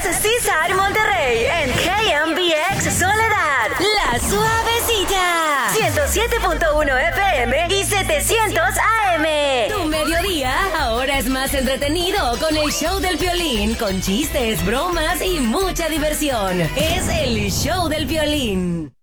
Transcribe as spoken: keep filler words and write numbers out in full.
César Monterrey en K M B X Soledad, La Suavecita, ciento siete punto uno F M y setecientos A M. Tu mediodía ahora es más entretenido con el show del Piolín, con chistes, bromas y mucha diversión. Es el show del Piolín.